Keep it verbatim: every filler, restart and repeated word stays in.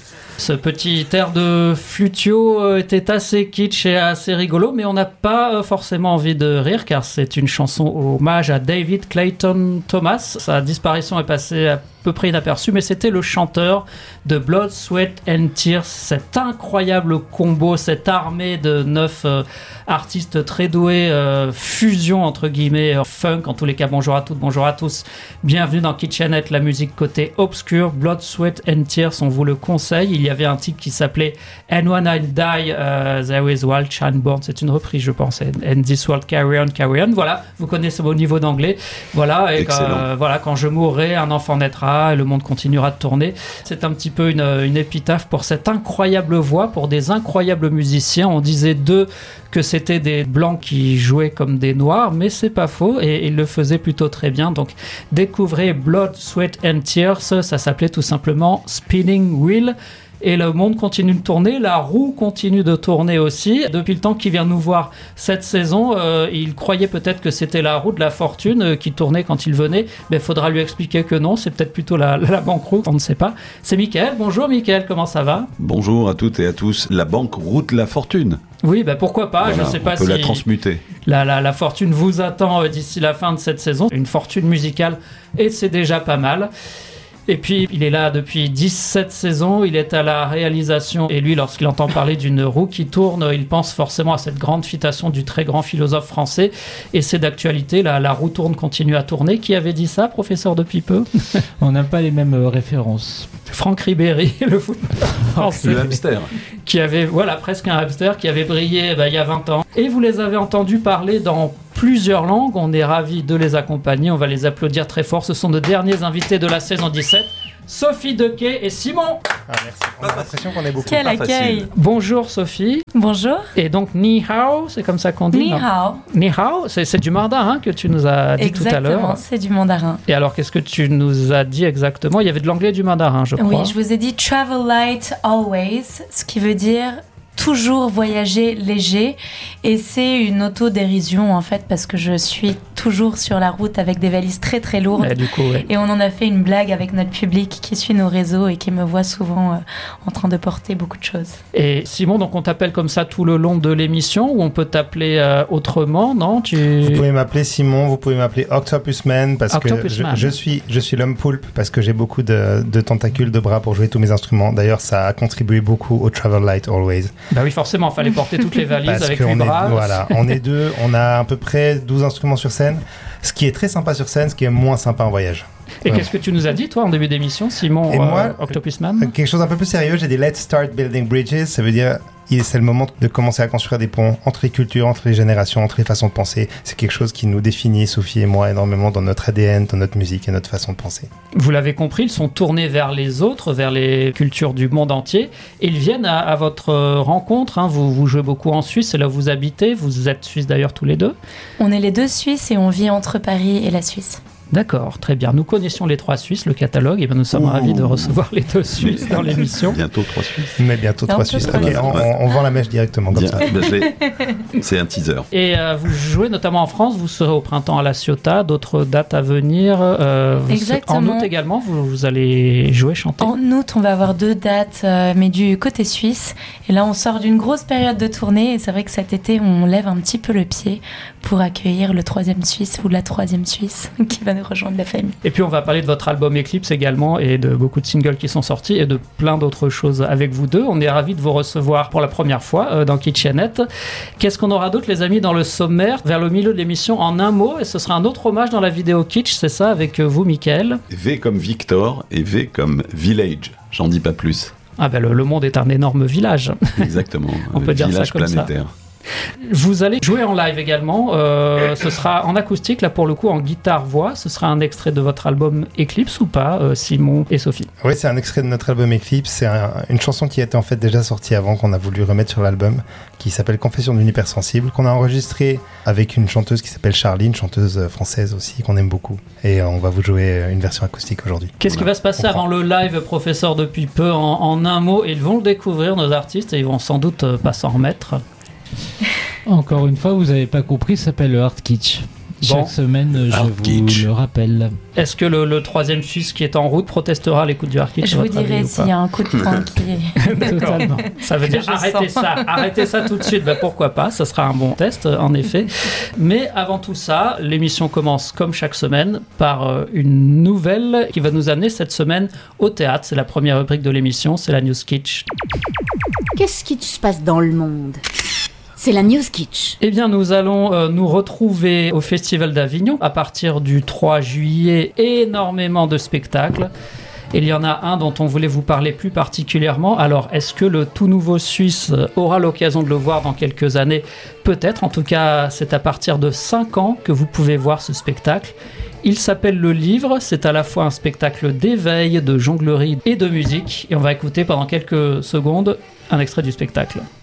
Ce petit air de flutio était assez kitsch et assez rigolo, mais on n'a pas forcément envie de rire car c'est une chanson hommage à David Clayton Thomas. Sa disparition est passée à peu près inaperçue, mais c'était le chanteur de Blood, Sweat and Tears, cet incroyable combo, cette armée de neuf euh, artistes très doués, euh, fusion entre guillemets, euh, funk en tous les cas. Bonjour à toutes, bonjour à tous, bienvenue dans Kitchenette, la musique côté obscur. Blood, Sweat and Tears, on vous le conseille. Il y avait un titre qui s'appelait And When I Die, uh, There Is Wild Child Born, c'est une reprise je pense, And This World Carry On, Carry On, voilà, vous connaissez mon niveau d'anglais, voilà, et euh, voilà, quand je mourrai, un enfant naîtra et le monde continuera de tourner. C'est un petit peu une, une épitaphe pour cette incroyable voix, pour des incroyables musiciens. On disait d'eux que c'était des blancs qui jouaient comme des noirs, mais c'est pas faux et ils le faisaient plutôt très bien. Donc découvrez Blood, Sweat and Tears, ça s'appelait tout simplement Spinning Wheel. Et le monde continue de tourner, la roue continue de tourner aussi. Depuis le temps qu'il vient nous voir cette saison, euh, il croyait peut-être que c'était la roue de la fortune euh, qui tournait quand il venait. Mais il faudra lui expliquer que non, c'est peut-être plutôt la, la banqueroute, on ne sait pas. C'est Mickaël. Bonjour Mickaël, comment ça va ? Bonjour à toutes et à tous. La banqueroute de la fortune. Oui, bah pourquoi pas, voilà, je ne sais pas on peut si la transmuter. La, la, la fortune vous attend euh, d'ici la fin de cette saison. Une fortune musicale et c'est déjà pas mal. Et puis, il est là depuis dix-sept saisons, il est à la réalisation. Et lui, lorsqu'il entend parler d'une roue qui tourne, il pense forcément à cette grande citation du très grand philosophe français. Et c'est d'actualité, la, la roue tourne, continue à tourner. Qui avait dit ça, professeur de Pipeux ? On n'a pas les mêmes euh, références. Franck Ribéry, le footballeur français. Le hamster. Qui avait, voilà, presque un hamster, qui avait brillé bah, il y a vingt ans. Et vous les avez entendus parler dans plusieurs langues. On est ravis de les accompagner. On va les applaudir très fort. Ce sont nos derniers invités de la saison dix-sept. Sophie Dequet et Simon. Ah, merci. On a l'impression qu'on est beaucoup. Quel accueil. Bonjour Sophie. Bonjour. Et donc Ni Hao, c'est comme ça qu'on dit. Ni Hao. Ni Hao, c'est, c'est du mandarin que tu nous as dit exactement, tout à l'heure. Exactement, c'est du mandarin. Et alors qu'est-ce que tu nous as dit exactement ? Il y avait de l'anglais et du mandarin, je crois. Oui, je vous ai dit travel light always, ce qui veut dire toujours voyager léger, et c'est une autodérision en fait parce que je suis toujours sur la route avec des valises très très lourdes. Et, du coup, ouais. Et on en a fait une blague avec notre public qui suit nos réseaux et qui me voit souvent euh, en train de porter beaucoup de choses. Et Simon, donc on t'appelle comme ça tout le long de l'émission ou on peut t'appeler euh, autrement, non tu... Vous pouvez m'appeler Simon, vous pouvez m'appeler Octopus Man parce Octopus que je, Man. je suis je suis l'homme poulpe parce que j'ai beaucoup de, de tentacules, de bras pour jouer tous mes instruments. D'ailleurs, ça a contribué beaucoup au Travel Light Always. Bah oui, forcément, il fallait porter toutes les valises parce avec les bras. Est, voilà, on est deux, on a à peu près douze instruments sur scène, ce qui est très sympa sur scène, ce qui est moins sympa en voyage. Et ouais. Qu'est-ce que tu nous as dit, toi, en début d'émission, Simon, Et euh, moi, Octopus Man ? Quelque chose un peu plus sérieux, j'ai dit Let's start building bridges, ça veut dire c'est le moment de commencer à construire des ponts entre les cultures, entre les générations, entre les façons de penser. C'est quelque chose qui nous définit, Sophie et moi, énormément dans notre A D N, dans notre musique et notre façon de penser. Vous l'avez compris, ils sont tournés vers les autres, vers les cultures du monde entier. Et ils viennent à, à votre rencontre. Hein. Vous, vous jouez beaucoup en Suisse, c'est là où vous habitez. Vous êtes Suisses d'ailleurs tous les deux. On est les deux Suisses et on vit entre Paris et la Suisse. D'accord, très bien. Nous connaissions les trois Suisses, le catalogue, et bien nous sommes Ouh. ravis de recevoir les deux Suisses dans l'émission. Bientôt trois Suisses. Mais bientôt trois Suisses. Ok, on, on, on vend la mèche directement comme Bien, ça. Ben c'est un teaser. Et euh, vous jouez notamment en France, vous serez au printemps à La Ciotat, d'autres dates à venir. Euh, Exactement. En août également, vous, vous allez jouer, chanter. En août, on va avoir deux dates, euh, mais du côté suisse. Et là, on sort d'une grosse période de tournée. Et c'est vrai que cet été, on lève un petit peu le pied pour accueillir le troisième Suisse ou la troisième Suisse qui va nous rejoindre la famille. Et puis on va parler de votre album Eclipse également et de beaucoup de singles qui sont sortis et de plein d'autres choses avec vous deux. On est ravis de vous recevoir pour la première fois euh, dans Kitchenette. Qu'est-ce qu'on aura d'autre les amis dans le sommaire vers le milieu de l'émission en un mot, et ce sera un autre hommage dans la vidéo Kitsch, c'est ça, avec vous Mickaël. V comme Victor et V comme Village, j'en dis pas plus. Ah ben le, le monde est un énorme village. Exactement. On peut dire ça comme planétaire. ça. Vous allez jouer en live également, euh, ce sera en acoustique, là pour le coup en guitare-voix, ce sera un extrait de votre album Eclipse ou pas, euh, Simon et Sophie? Oui, c'est un extrait de notre album Eclipse, c'est un, une chanson qui était en fait déjà sortie avant, qu'on a voulu remettre sur l'album, qui s'appelle Confession d'une hypersensible, qu'on a enregistré avec une chanteuse qui s'appelle Charlie, une chanteuse française aussi, qu'on aime beaucoup, et on va vous jouer une version acoustique aujourd'hui. Qu'est-ce qui va se passer avant le live, professeur, depuis peu, en, en un mot? Ils vont le découvrir, nos artistes, et ils vont sans doute pas s'en remettre. Encore une fois, vous n'avez pas compris, ça s'appelle le hard kitsch. Bon. Chaque semaine, je Art vous Kitsch. le rappelle. Est-ce que le, le troisième Suisse qui est en route protestera à l'écoute du Art Kitsch, Je à vous votre avis, dirai ou s'il pas y a un coup de poing qui est... Totalement. Ça veut dire Je arrêtez sens. ça, arrêtez ça tout de suite. Ben, pourquoi pas, ça sera un bon test en effet. Mais avant tout ça, l'émission commence comme chaque semaine par euh, une nouvelle qui va nous amener cette semaine au théâtre. C'est la première rubrique de l'émission, c'est la News Kitsch. Qu'est-ce qui se passe dans le monde? C'est la News Kitsch. Eh bien, nous allons euh, nous retrouver au Festival d'Avignon à partir du trois juillet. Énormément de spectacles. Il y en a un dont on voulait vous parler plus particulièrement. Alors, est-ce que le tout nouveau Suisse aura l'occasion de le voir dans quelques années? Peut-être. En tout cas, c'est à partir de cinq ans que vous pouvez voir ce spectacle. Il s'appelle Le Livre. C'est à la fois un spectacle d'éveil, de jonglerie et de musique. Et on va écouter pendant quelques secondes un extrait du spectacle.